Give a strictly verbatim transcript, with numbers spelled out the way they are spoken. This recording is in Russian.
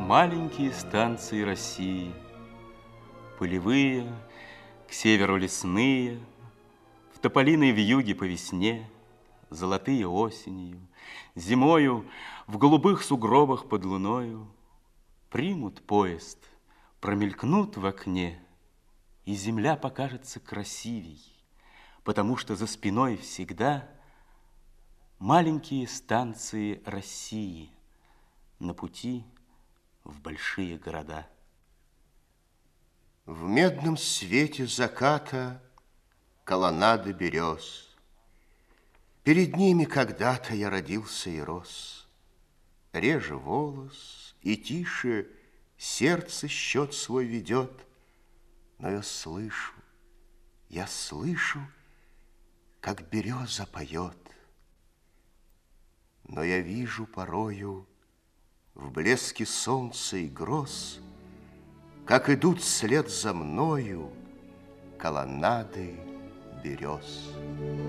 маленькие станции России. Полевые, к северу лесные, в тополиной вьюге по весне, золотые осенью, зимою в голубых сугробах под луною примут поезд, промелькнут в окне, и земля покажется красивей, потому что за спиной всегда маленькие станции России на пути в большие города. В медном свете заката колоннады берез. Перед ними когда-то я родился и рос. Реже волос и тише сердце счет свой ведет. Но я слышу, я слышу, как береза поет. Но я вижу порою в блеске солнца и гроз, как идут вслед за мною колоннады берез.